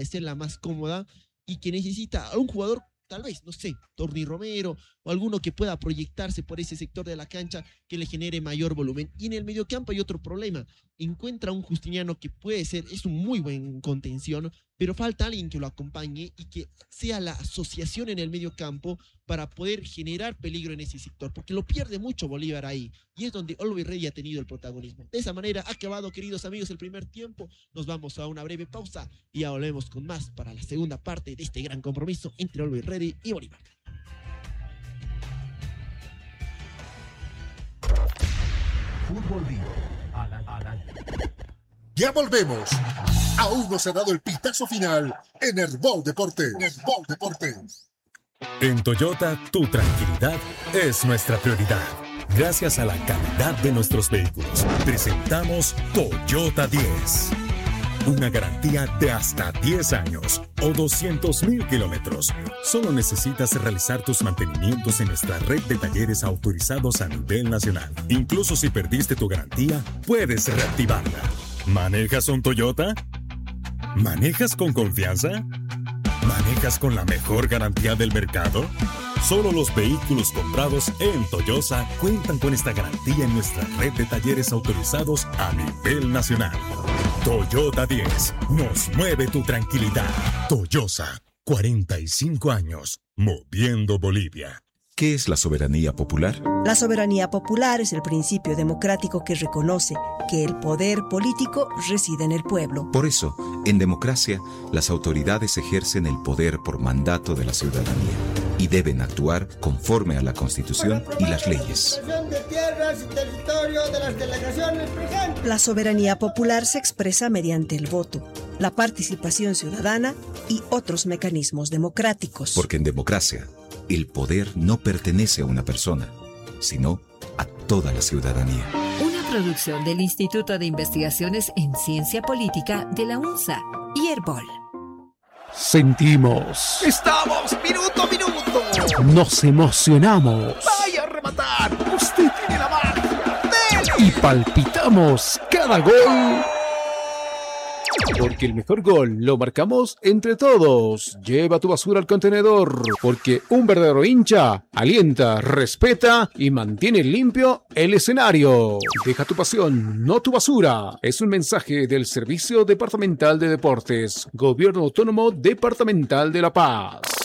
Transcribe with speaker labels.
Speaker 1: ser la más cómoda y que necesita a un jugador, tal vez, no sé, Torni Romero o alguno que pueda proyectarse por ese sector de la cancha que le genere mayor volumen. Y en el mediocampo hay otro problema. Encuentra un Justiniano que puede ser, es un muy buen contención, pero falta alguien que lo acompañe y que sea la asociación en el mediocampo para poder generar peligro en ese sector, porque lo pierde mucho Bolívar ahí, y es donde Always Ready ha tenido el protagonismo. De esa manera ha acabado, queridos amigos, el primer tiempo. Nos vamos a una breve pausa y ya volvemos con más para la segunda parte de este gran compromiso entre Always Ready y Bolívar.
Speaker 2: Fútbol Vivo al aire. Ya volvemos. Aún no se ha dado el pitazo final en Herbol Deportes.
Speaker 3: En Toyota, tu tranquilidad es nuestra prioridad. Gracias a la calidad de nuestros vehículos, presentamos Toyota 10. Una garantía de hasta 10 años o 200,000 kilómetros. Solo necesitas realizar tus mantenimientos en nuestra red de talleres autorizados a nivel nacional. Incluso si perdiste tu garantía, puedes reactivarla. ¿Manejas un Toyota? ¿Manejas con confianza? ¿Manejas con la mejor garantía del mercado? Solo los vehículos comprados en Toyosa cuentan con esta garantía en nuestra red de talleres autorizados a nivel nacional. Toyota 10, nos mueve tu tranquilidad. Toyosa, 45 años, moviendo Bolivia.
Speaker 4: ¿Qué es la soberanía popular?
Speaker 5: La soberanía popular es el principio democrático que reconoce que el poder político reside en el pueblo.
Speaker 4: Por eso, en democracia, las autoridades ejercen el poder por mandato de la ciudadanía y deben actuar conforme a la Constitución y las leyes.
Speaker 5: La soberanía popular se expresa mediante el voto, la participación ciudadana y otros mecanismos democráticos.
Speaker 4: Porque en democracia, el poder no pertenece a una persona, sino a toda la ciudadanía.
Speaker 6: Una producción del Instituto de Investigaciones en Ciencia Política de la UNSA y Herbol.
Speaker 7: Sentimos.
Speaker 8: ¡Estamos minuto a minuto!
Speaker 7: Nos emocionamos.
Speaker 8: ¡Vaya a rematar! ¡Usted tiene la magia! ¡Dele!
Speaker 7: Y palpitamos cada gol. Porque el mejor gol lo marcamos entre todos. Lleva tu basura al contenedor, porque un verdadero hincha alienta, respeta y mantiene limpio el escenario. Deja tu pasión, no tu basura. Es un mensaje del Servicio Departamental de Deportes, Gobierno Autónomo Departamental de La Paz.